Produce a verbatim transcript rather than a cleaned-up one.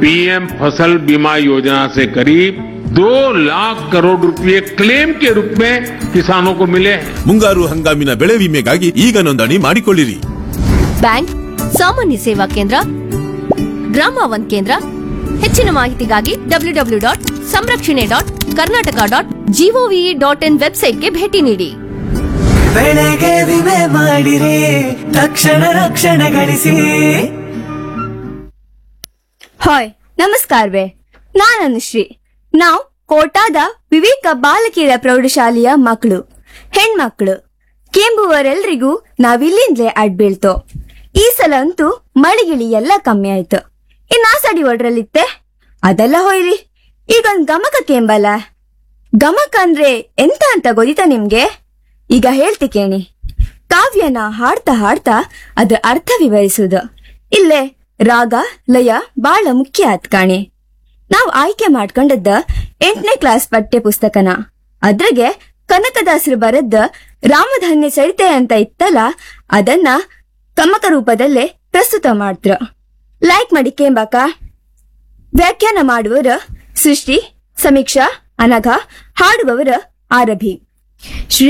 PM फसल बीमा योजना से करीब दो लाख करोड़ रुपए क्लेम के रूप में किसानों को मिले हैं। ಮುಂಗಾರು ಹಂಗಾಮಿನ ಬೆಳೆ ವಿಮೆಗಾಗಿ ಈಗ ನೋಂದಣಿ ಮಾಡಿಕೊಳ್ಳಿರಿ. ಬ್ಯಾಂಕ್, ಸಾಮಾನ್ಯ ಸೇವಾ ಕೇಂದ್ರ, ಗ್ರಾಮ ಒನ್ ಕೇಂದ್ರ. ಹೆಚ್ಚಿನ ಮಾಹಿತಿಗಾಗಿ ಡಬ್ಲ್ಯೂ ಡಬ್ಲ್ಯೂ ಡಾಟ್ ಸಂರಕ್ಷಣೆ dot Karnataka dot gov dot in ವೆಬ್ಸೈಟ್ಗೆ ಭೇಟಿ ನೀಡಿ. ಬೆಳೆಗೆ ವಿಮೆ ಮಾಡಿರಿ, ತಕ್ಷಣ ರಕ್ಷಣೆ ಗಳಿಸಿ. ಹಾಯ್, ನಮಸ್ಕಾರವೇ. ನಾನು ಅನುಶ್ರೀ. ನಾವು ಕೋಟಾದ ವಿವೇಕ ಬಾಲಕಿಯರ ಪ್ರೌಢಶಾಲೆಯ ಮಕ್ಕಳು, ಹೆಣ್ಮಕ್ಳು. ಕೆಂಬುವರೆಲ್ರಿಗೂ ನಾವಿಲ್ಲಿಂದಲೇ ಅಡ್ ಬೀಳ್ತೋ. ಈ ಸಲ ಅಂತೂ ಮಳಿಗಿಳಿ ಎಲ್ಲ ಕಮ್ಮಿ ಆಯ್ತು. ಇನ್ನ ಸಡಿ ಒಡ್ರಲ್ಲಿತ್ತೆ ಅದೆಲ್ಲ ಹೋಯ್ರಿ. ಈಗೊಂದ್ ಗಮಕ ಕೇಂಬಲ್ಲ. ಗಮಕ ಅಂದ್ರೆ ಎಂತ ಅಂತ ಗೊತ್ತಿತಾ ನಿಮ್ಗೆ? ಈಗ ಹೇಳ್ತಿ ಕೇಳಿ. ಕಾವ್ಯನ ಹಾಡ್ತಾ ಹಾಡ್ತಾ ಅದ್ರ ಅರ್ಥ ವಿವರಿಸುವುದು. ಇಲ್ಲೇ ರಾಗ ಲಯ ಬಾಳ ಮುಖ್ಯ ಆತ್ ಕಾಣಿ. ನಾವ್ ಆಯ್ಕೆ ಮಾಡ್ಕೊಂಡದ್ದ ಎಂಟನೇ ಕ್ಲಾಸ್ ಪಠ್ಯ ಪುಸ್ತಕನ. ಅದ್ರಾಗೆ ಕನಕದಾಸರು ಬರದ್ದ ರಾಮಧನ್ಯ ಚರಿತೆ ಅಂತ ಇತ್ತಲ್ಲ, ಅದನ್ನ ಗಮಕ ರೂಪದಲ್ಲೇ ಪ್ರಸ್ತುತ ಮಾಡ್ತ್ರ. ಲೈಕ್ ಮಾಡಿ ಕೇಂಬಾಕ. ವ್ಯಾಖ್ಯಾನ ಮಾಡುವವರ ಸೃಷ್ಟಿ, ಸಮೀಕ್ಷಾ, ಅನಘ. ಹಾಡುವವರ ಆರಭಿ. ಶ್ರೀ